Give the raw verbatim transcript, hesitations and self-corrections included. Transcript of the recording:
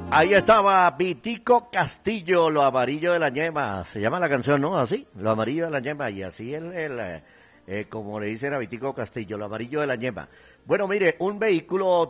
Ahí estaba Vitico Castillo, Lo amarillo de la ñema. Se llama la canción, ¿no? Así, Lo amarillo de la ñema. Y así el, el eh, eh, como le dicen a Vitico Castillo, Lo amarillo de la ñema. Bueno, mire, un vehículo